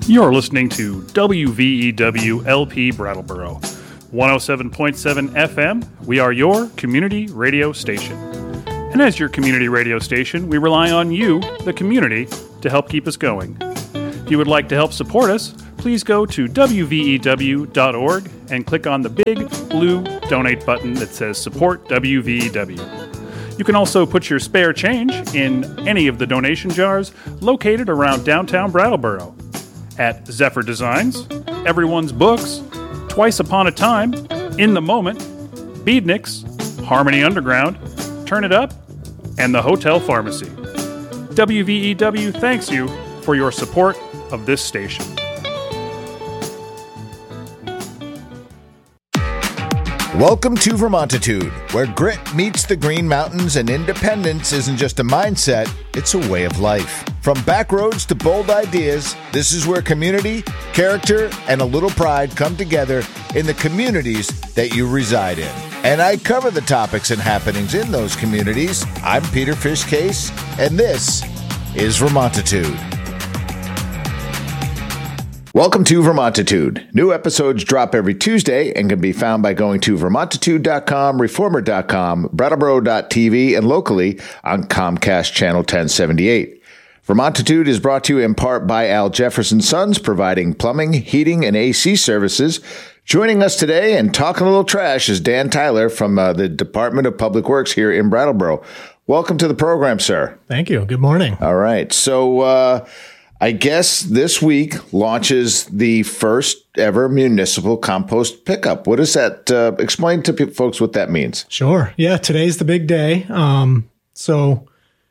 You're listening to WVEW LP Brattleboro, 107.7 FM. We are your community radio station. And as your community radio station, we rely on you, the community, to help keep us going. If you would like to help support us, please go to WVEW.org and click on the big blue donate button that says Support WVEW. You can also put your spare change in any of the donation jars located around downtown Brattleboro. At Zephyr Designs, Everyone's Books, Twice Upon a Time, In the Moment, Beadniks, Harmony Underground, Turn It Up, and the Hotel Pharmacy. WVEW thanks you for your support of this station. Welcome to Vermontitude, where grit meets the Green Mountains and independence isn't just a mindset, it's a way of life. From back roads to bold ideas, this is where community, character, and a little pride come together in the communities that you reside in. And I cover the topics and happenings in those communities. I'm Peter Fishcase, and this is Vermontitude. Welcome to Vermontitude. New episodes drop every Tuesday and can be found by going to vermontitude.com, reformer.com, brattleboro.tv, and locally on Comcast Channel 1078. Vermontitude is brought to you in part by Al Jefferson Sons, providing plumbing, heating, and AC services. Joining us today and talking a little trash is Dan Tyler from the Department of Public Works here in Brattleboro. Welcome to the program, sir. Thank you. Good morning. All right. So, I guess this week launches the first ever municipal compost pickup. What is that? Explain to folks what that means. Sure. Yeah, today's the big day. So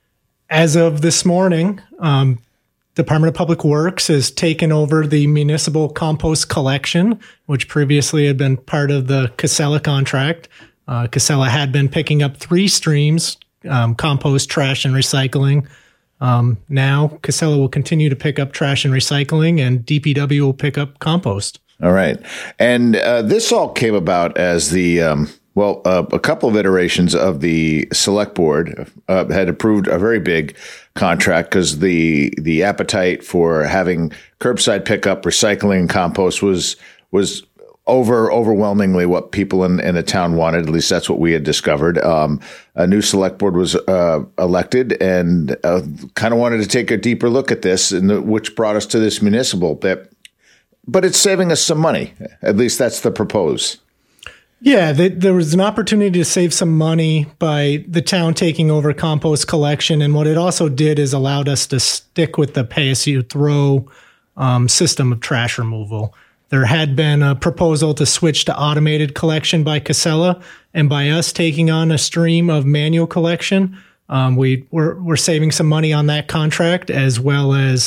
as of this morning, Department of Public Works has taken over the municipal compost collection, which previously had been part of the Casella contract. Casella had been picking up 3 streams, compost, trash, and recycling. Now Casella will continue to pick up trash and recycling, and DPW will pick up compost. All right. And this all came about as the, a couple of iterations of the select board had approved a very big contract because the appetite for having curbside pickup, recycling, and compost was overwhelmingly what people in the town wanted. At least that's what we had discovered. A new select board was elected and kind of wanted to take a deeper look at this, which brought us to this municipal bit. But it's saving us some money. At least that's the propose. Yeah, there was an opportunity to save some money by the town taking over compost collection. And what it also did is allowed us to stick with the pay-as-you-throw system of trash removal. There had been a proposal to switch to automated collection by Casella, and by us taking on a stream of manual collection, we're saving some money on that contract, as well as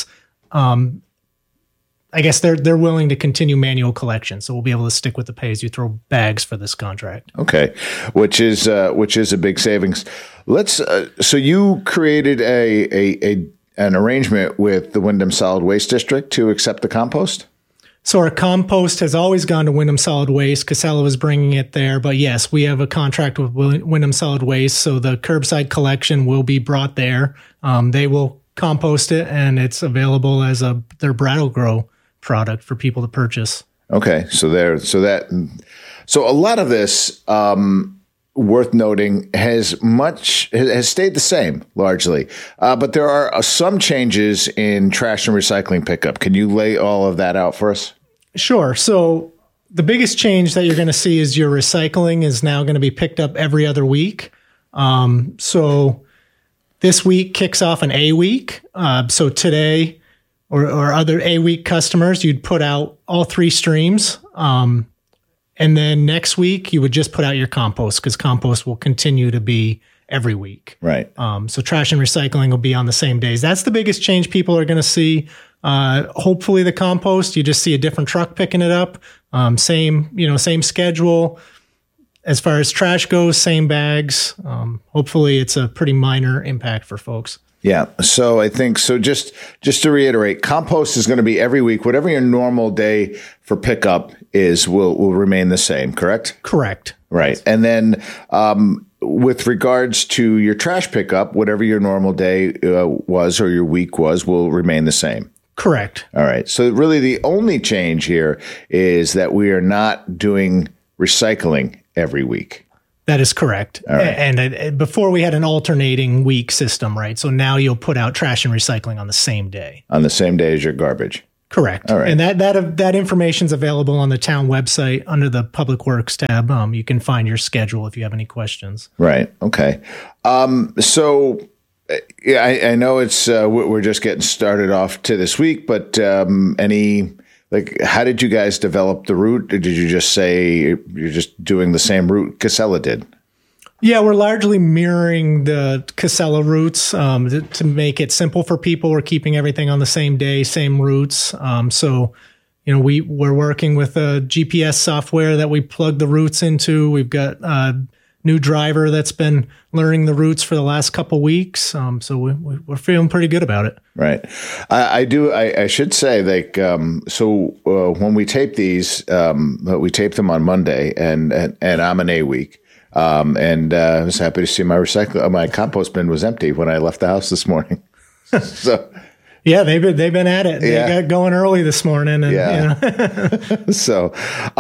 I guess they're willing to continue manual collection, so we'll be able to stick with the pay-as-you-throw bags for this contract. Okay, which is a big savings. So you created an arrangement with the Windham Solid Waste District to accept the compost? So our compost has always gone to Windham Solid Waste. Casella was bringing it there. But yes, we have a contract with Windham Solid Waste. So the curbside collection will be brought there. They will compost it, and it's available as their Brattle product for people to purchase. Okay. So a lot of this, worth noting, has stayed the same largely. But there are some changes in trash and recycling pickup. Can you lay all of that out for us? Sure. So the biggest change that you're going to see is your recycling is now going to be picked up every other week. So this week kicks off an A week. So today or other A week customers, you'd put out all 3 streams. And then next week you would just put out your compost, because compost will continue to be every week. Right. So trash and recycling will be on the same days. That's the biggest change people are going to see. Hopefully the compost, you just see a different truck picking it up. Same schedule. As far as trash goes, same bags. Hopefully it's a pretty minor impact for folks. Yeah. So I think, just to reiterate, compost is going to be every week. Whatever your normal day for pickup is will remain the same, correct? Correct. Right. And then with regards to your trash pickup, whatever your normal day was or your week was will remain the same. Correct. All right. So really the only change here is that we are not doing recycling every week. That is correct. All right. And before we had an alternating week system, right? So now you'll put out trash and recycling on the same day. On the same day as your garbage. Correct. All right. And that information is available on the town website under the Public Works tab. You can find your schedule if you have any questions. Right. Okay. So yeah, I know it's we're just getting started off to this week, but how did you guys develop the route? Or did you just say you're just doing the same route Casella did? Yeah, we're largely mirroring the Casella routes to make it simple for people. We're keeping everything on the same day, same routes. So, we're working with a GPS software that we plug the routes into. We've got a new driver that's been learning the routes for the last couple weeks. So we're feeling pretty good about it. Right. I should say, when we tape these, we tape them on Monday, and I'm an A week. I was happy to see my compost bin was empty when I left the house this morning. So yeah, they've been at it. They got going early this morning. And, yeah. So,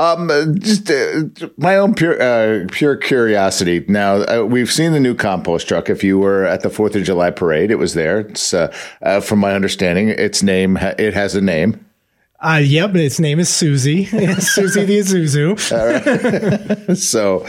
just my own pure curiosity. Now, we've seen the new compost truck. If you were at the 4th of July parade, it was there. It's from my understanding, it has a name. Yep, its name is Susie. Susie the Isuzu. All right. So,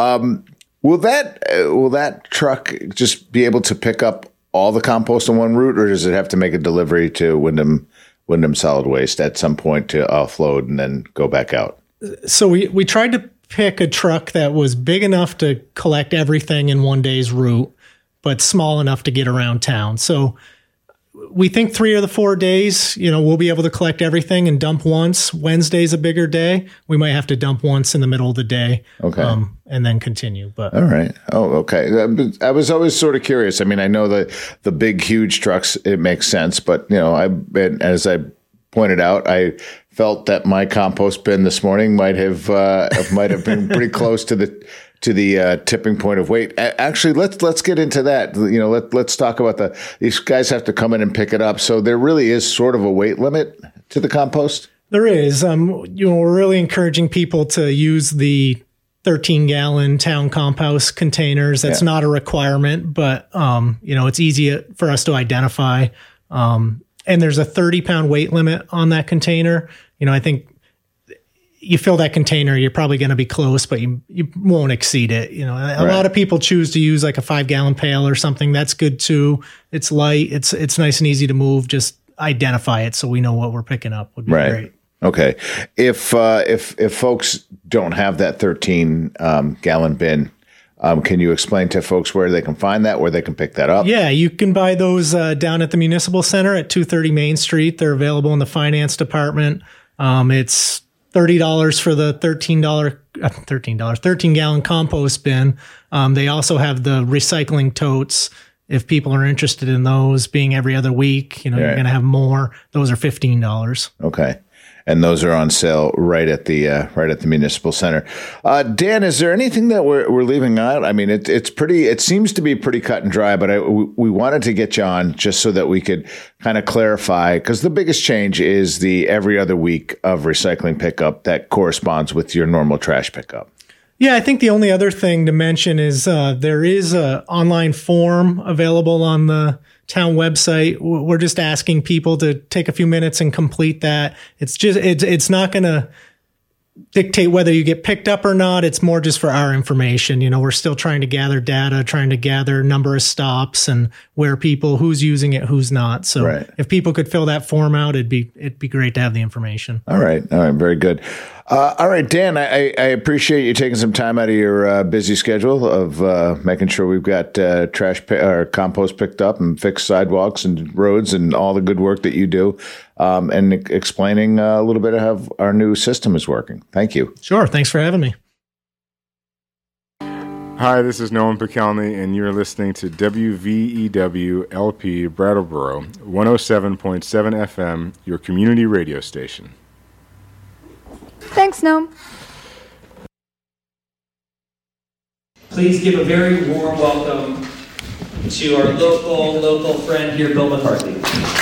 will that truck just be able to pick up all the compost on one route, or does it have to make a delivery to Wyndham Solid Waste at some point to offload and then go back out? So we tried to pick a truck that was big enough to collect everything in one day's route, but small enough to get around town. So we think 3 of the 4 days, we'll be able to collect everything and dump once. Wednesday's a bigger day. We might have to dump once in the middle of the day. Okay. And then continue. But all right. Oh, okay. I was always sort of curious. I mean, I know that the big, huge trucks, it makes sense. But, as I pointed out, I felt that my compost bin this morning might have been pretty close to the tipping point of weight. Actually, let's get into that. Let's talk about these guys have to come in and pick it up. So there really is sort of a weight limit to the compost. There is. We're really encouraging people to use the 13-gallon town compost containers. That's not a requirement, but it's easy for us to identify. And there's a 30-pound weight limit on that container. I think you fill that container, you're probably going to be close, but you won't exceed it. A lot of people choose to use like a 5-gallon pail or something. That's good too. It's light. It's nice and easy to move. Just identify it so we know what we're picking up would be great. Okay. If folks don't have that 13 gallon bin, can you explain to folks where they can find that, where they can pick that up? Yeah, you can buy those down at the Municipal Center at 230 Main Street. They're available in the finance department. It's $30 for the 13-gallon compost bin. They also have the recycling totes. If people are interested in those being every other week, you're going to have more. Those are $15. Okay. And those are on sale right at the Municipal Center. Dan, is there anything that we're leaving out? I mean, it seems to be pretty cut and dry, but we wanted to get you on just so that we could kind of clarify, because the biggest change is the every other week of recycling pickup that corresponds with your normal trash pickup. Yeah, I think the only other thing to mention is there is an online form available on the town website. We're just asking people to take a few minutes and complete that. It's not going to dictate whether you get picked up or not. It's more just for our information. We're still trying to gather data, trying to gather number of stops and who's using it, who's not. So if people could fill that form out, it'd be great to have the information. All right. Very good. All right, Dan, I appreciate you taking some time out of your busy schedule of making sure we've got or compost picked up and fixed sidewalks and roads and all the good work that you do, and explaining a little bit of how our new system is working. Thank you. Sure. Thanks for having me. Hi, this is Nolan Pekelny, and you're listening to WVEW LP Brattleboro, 107.7 FM, your community radio station. Thanks, Noam. Please give a very warm welcome to our local friend here, Bill McCarthy.